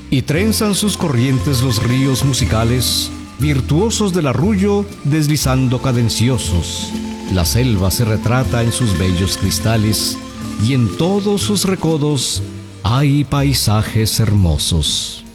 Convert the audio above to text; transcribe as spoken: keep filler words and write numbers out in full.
Y trenzan sus corrientes los ríos musicales, virtuosos del arrullo, deslizando cadenciosos. La selva se retrata en sus bellos cristales, y en todos sus recodos hay paisajes hermosos.